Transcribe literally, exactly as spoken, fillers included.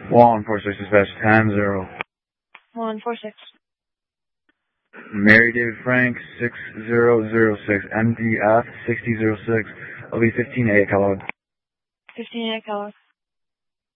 one four six dispatch, time zero. one four six. Mary David Frank, six zero zero six, M D F, sixty zero six, L B fifteen A, Kellogg. fifteen A, Kellogg.